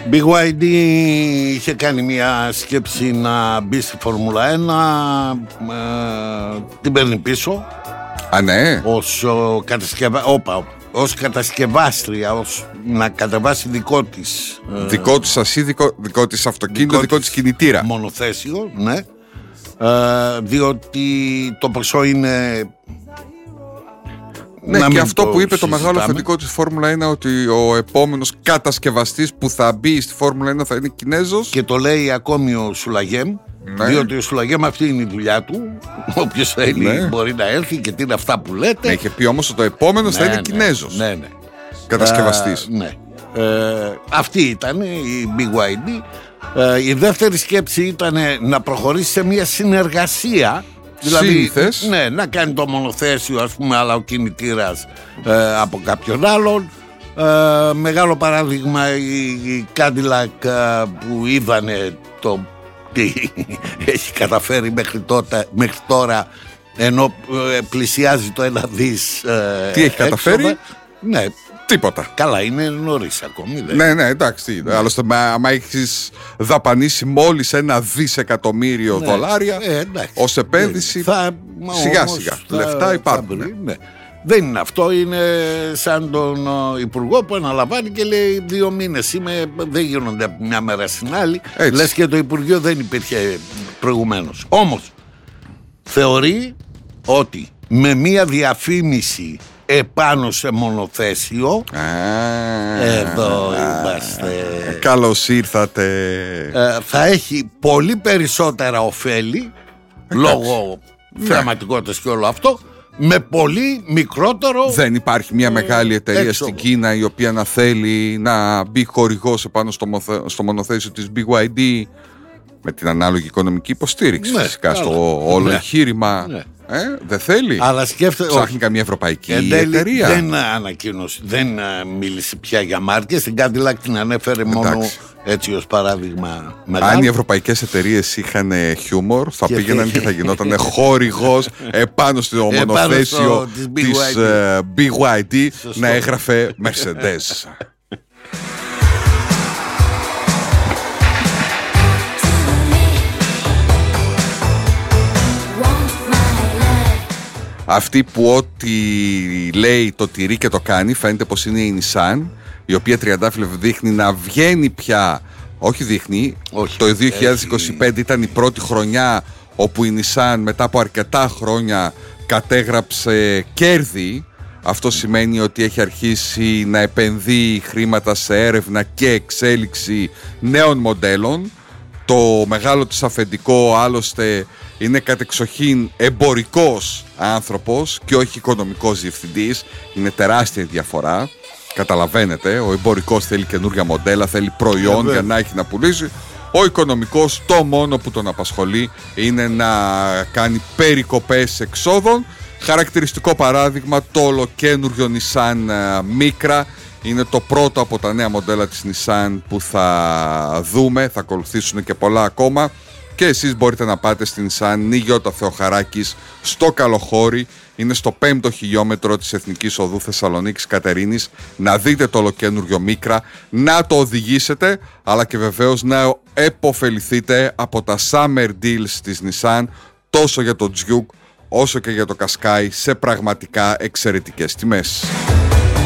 BYD είχε κάνει μια σκέψη να μπει στη Φόρμουλα 1, την παίρνει πίσω. Ναι. Ως κατασκευάστρια, ως να κατεβάσει δικό της δικό της αυτοκίνητο, δικό της κινητήρα, μονοθέσιο, ναι. Διότι το ποσό είναι... Ναι, και αυτό που είπε το μεγάλο θετικό της Φόρμουλα είναι ότι ο επόμενος κατασκευαστής που θα μπει στη Φόρμουλα 1 θα είναι Κινέζος. Και το λέει ακόμη ο Σουλαγέμ. Ναι. Διότι ο Σουλαγέμ αυτή είναι η δουλειά του. Όποιος θέλει μπορεί να έρθει και τι είναι αυτά που λέτε. Ναι, είχε πει όμως ότι το επόμενος θα είναι Κινέζος. Ναι. Κατασκευαστής. Ναι. Αυτή ήταν η BYD. Η δεύτερη σκέψη ήταν να προχωρήσει σε μια συνεργασία. Δηλαδή, ναι, να κάνει το μονοθέσιο, ας πούμε, αλλά ο κινητήρας από κάποιον άλλον. Μεγάλο παράδειγμα η Cadillac που είδανε το τι έχει καταφέρει μέχρι τώρα, ενώ πλησιάζει το 1 δις. Τι έχει καταφέρει? Ναι, τίποτα. Καλά, είναι νωρίς ακόμη. Ναι, εντάξει. Άλλωστε, άμα έχεις δαπανίσει μόλις $1 δισεκατομμύριο δολάρια ως επένδυση, σιγά σιγά λεφτά υπάρχουν. Δεν είναι αυτό, είναι σαν τον υπουργό που αναλαμβάνει και λέει 2 μήνες δεν γίνονται από μια μέρα στην άλλη. Λες και το Υπουργείο δεν υπήρχε προηγουμένως. Όμως θεωρεί ότι με μια διαφήμιση επάνω σε μονοθέσιο, εδώ είμαστε, καλώς ήρθατε, θα έχει πολύ περισσότερα ωφέλη λόγω θεαματικότητας και όλο αυτό, με πολύ μικρότερο. Δεν υπάρχει μια μεγάλη εταιρεία στην Κίνα η οποία να θέλει να μπει χορηγός επάνω στο μονοθέσιο της BYD με την ανάλογη οικονομική υποστήριξη, φυσικά στο όλο εγχείρημα. Δεν θέλει. Αλλά ψάχνει καμία ευρωπαϊκή εταιρεία. Δεν ανακοίνωσε, δεν μίλησε πια για μάρκες. Την Cadillac την ανέφερε μόνο έτσι ως παράδειγμα μεγάλο. Αν οι ευρωπαϊκές εταιρείες είχαν χιούμορ, θα πήγαιναν και θα γινόταν χορηγός επάνω στο μονοθέσιο της BYD να έγραφε Mercedes. Αυτή που ό,τι λέει το τηρεί και το κάνει, φαίνεται πως είναι η Nissan, η οποία τριαντάφυλλα δείχνει να βγαίνει πια. Το 2025 ήταν η πρώτη χρονιά όπου η Nissan μετά από αρκετά χρόνια κατέγραψε κέρδη. Αυτό σημαίνει ότι έχει αρχίσει να επενδύει χρήματα σε έρευνα και εξέλιξη νέων μοντέλων. Το μεγάλο της αφεντικό άλλωστε είναι κατεξοχήν εμπορικός άνθρωπος και όχι οικονομικός διευθυντής. Είναι τεράστια διαφορά. Καταλαβαίνετε, ο εμπορικός θέλει καινούργια μοντέλα, θέλει προϊόν για να έχει να πουλήσει. Ο οικονομικός το μόνο που τον απασχολεί είναι να κάνει περικοπές εξόδων. Χαρακτηριστικό παράδειγμα, το ολοκένουργιο Nissan Micra. Είναι το πρώτο από τα νέα μοντέλα της Nissan που θα δούμε. Θα ακολουθήσουν και πολλά ακόμα. Και εσείς μπορείτε να πάτε στην Nissan Νίγητα Θεοχαράκης στο Καλοχώρι. Είναι στο 5ο χιλιόμετρο της Εθνικής Οδού Θεσσαλονίκης Κατερίνης. Να δείτε το ολοκένουργιο Micra, να το οδηγήσετε, αλλά και βεβαίως να επωφεληθείτε από τα Summer Deals της Nissan, τόσο για το Juke όσο και για το Qashqai, σε πραγματικά εξαιρετικές τιμές.